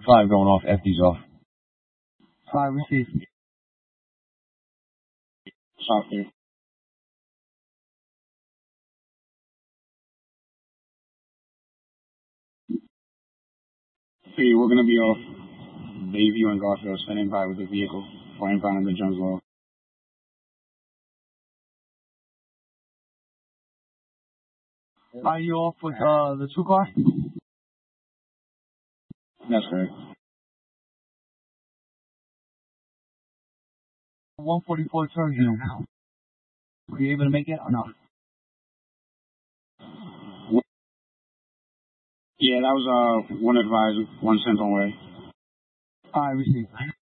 5 going off, FD's off. 5 received. Copy. See, we're going to be off Bayview and Garfield, standing by with the vehicle for inbound on the Jonesboro. Are you off with the 2 car? That's correct. 144 Trojan now. Were you able to make it or not? Yeah, that was one advised, 1 cent on way. 5 received.